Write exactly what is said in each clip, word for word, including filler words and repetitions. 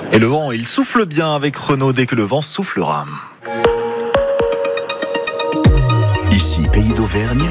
Et le vent, il souffle bien avec Renaud dès que le vent soufflera. Ici, Pays d'Auvergne.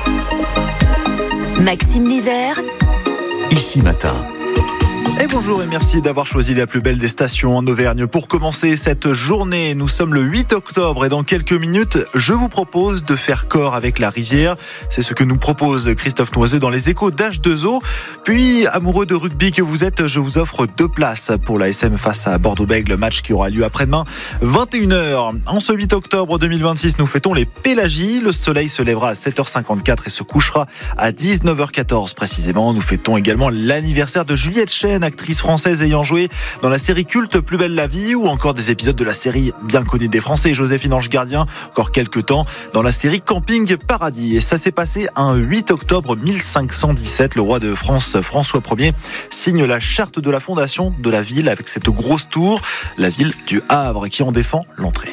Maxime Livert. Ici Matin. Et bonjour et merci d'avoir choisi la plus belle des stations en Auvergne. Pour commencer cette journée, nous sommes le huit octobre et dans quelques minutes, je vous propose de faire corps avec la rivière. C'est ce que nous propose Christophe Noiseux dans les échos d'H deux O. Puis, amoureux de rugby que vous êtes, je vous offre deux places pour l'A S M face à Bordeaux-Bègles, match qui aura lieu après-demain, vingt et une heures. En ce huit octobre deux mille vingt-six, nous fêtons les Pélagies. Le soleil se lèvera à sept heures cinquante-quatre et se couchera à dix-neuf heures quatorze précisément. Nous fêtons également l'anniversaire de Juliette Chêne, actrice française ayant joué dans la série culte Plus belle la vie ou encore des épisodes de la série bien connue des Français, Joséphine Ange Gardien, encore quelques temps dans la série Camping Paradis. Et ça s'est passé un huit octobre mille cinq cent dix-sept. Le roi de France, François Ier, signe la charte de la fondation de la ville avec cette grosse tour, la ville du Havre, qui en défend l'entrée.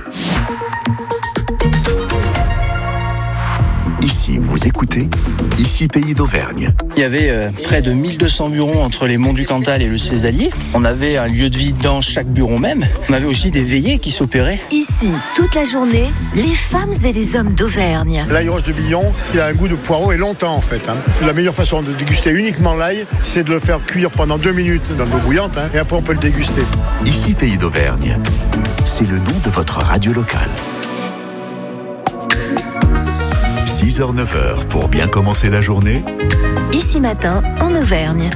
Ici, vous écoutez, ici Pays d'Auvergne. Il y avait euh, près de mille deux cents bureaux entre les monts du Cantal et le Césalier. On avait un lieu de vie dans chaque bureau même. On avait aussi des veillées qui s'opéraient. Ici, toute la journée, les femmes et les hommes d'Auvergne. L'ail rose de Billon, il a un goût de poireau et longtemps en fait. Hein. La meilleure façon de déguster uniquement l'ail, c'est de le faire cuire pendant deux minutes dans l'eau bouillante hein, et après on peut le déguster. Ici Pays d'Auvergne, c'est le nom de votre radio locale. six heures neuf heures pour bien commencer la journée. Ici Matin, en Auvergne.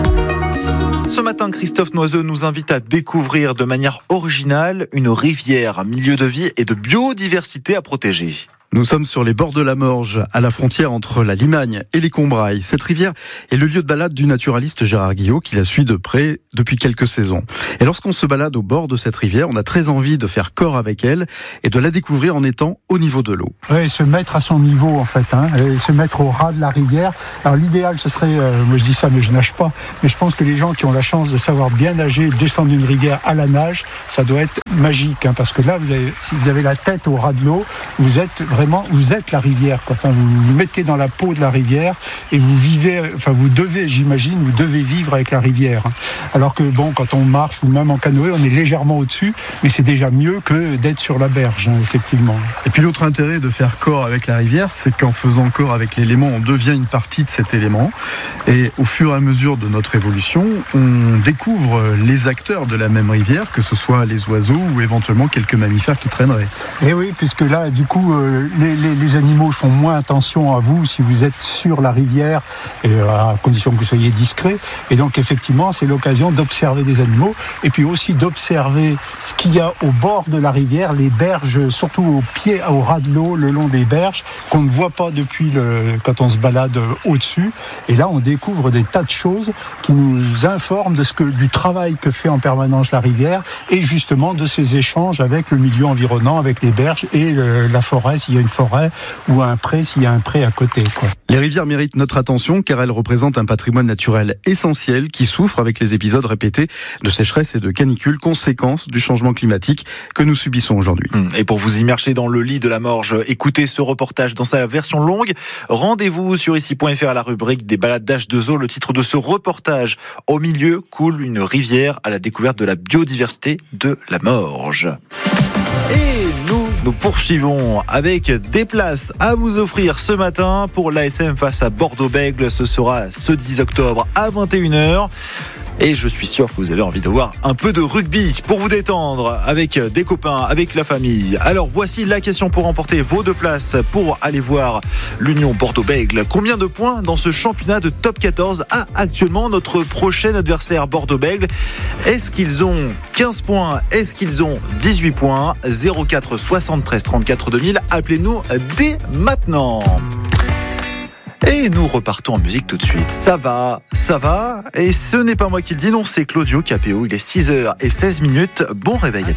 Ce matin, Christophe Noiseux nous invite à découvrir de manière originale une rivière, milieu de vie et de biodiversité à protéger. Nous sommes sur les bords de la Morge, à la frontière entre la Limagne et les Combrailles. Cette rivière est le lieu de balade du naturaliste Gérard Guillot, qui la suit de près depuis quelques saisons. Et lorsqu'on se balade au bord de cette rivière, on a très envie de faire corps avec elle et de la découvrir en étant au niveau de l'eau. Oui, se mettre à son niveau en fait, hein, et se mettre au ras de la rivière. Alors l'idéal, ce serait, euh, moi je dis ça mais je nage pas, mais je pense que les gens qui ont la chance de savoir bien nager, descendre une rivière à la nage, ça doit être magique, hein, parce que là, vous avez, si vous avez la tête au ras de l'eau, vous êtes vraiment, vous êtes la rivière, quoi. Enfin, vous vous mettez dans la peau de la rivière et vous vivez, enfin vous devez, j'imagine, vous devez vivre avec la rivière. Hein. Alors que bon, quand on marche ou même en canoë, on est légèrement au-dessus, mais c'est déjà mieux que d'être sur la berge, hein, effectivement. Et puis l'autre intérêt de faire corps avec la rivière, c'est qu'en faisant corps avec l'élément, on devient une partie de cet élément. Et au fur et à mesure de notre évolution, on découvre les acteurs de la même rivière, que ce soit les oiseaux ou éventuellement quelques mammifères qui traîneraient. Et oui, puisque là, du coup, euh, les, les, les animaux font moins attention à vous si vous êtes sur la rivière, et euh, à condition que vous soyez discret. Et donc, effectivement, c'est l'occasion d'observer des animaux et puis aussi d'observer ce qu'il y a au bord de la rivière, les berges, surtout au pied, au ras de l'eau, le long des berges, qu'on ne voit pas depuis le, quand on se balade au-dessus. Et là, on découvre des tas de choses qui nous informent de ce que, du travail que fait en permanence la rivière et justement de ces échanges avec le milieu environnant, avec les berges et le, la forêt, s'il y a une forêt, ou un pré, s'il y a un pré à côté, quoi. Les rivières méritent notre attention car elles représentent un patrimoine naturel essentiel qui souffre avec les épisodes répétés de sécheresse et de canicule, conséquence du changement climatique que nous subissons aujourd'hui. Et pour vous immerger dans le lit de la Morge, écoutez ce reportage dans sa version longue. Rendez-vous sur ici point f r à la rubrique des balades d'H deux O. Le titre de ce reportage: au milieu coule une rivière à la découverte de la biodiversité de la Morge. Et nous, nous poursuivons avec des places à vous offrir ce matin pour l'A S M face à Bordeaux-Bègles. Ce sera ce dix octobre à vingt et une heures. Et je suis sûr que vous avez envie de voir un peu de rugby pour vous détendre avec des copains, avec la famille. Alors voici la question pour remporter vos deux places pour aller voir l'Union Bordeaux-Bègles. Combien de points dans ce championnat de top quatorze a actuellement notre prochain adversaire Bordeaux-Bègles? Est-ce qu'ils ont quinze points? Est-ce qu'ils ont dix-huit points? zéro quatre soixante-treize trente-quatre deux mille. Appelez-nous dès maintenant. Et nous repartons en musique tout de suite. Ça va, ça va. Et ce n'est pas moi qui le dis, non, c'est Claudio Capéo. Il est six heures seize minutes. Bon réveil à tous.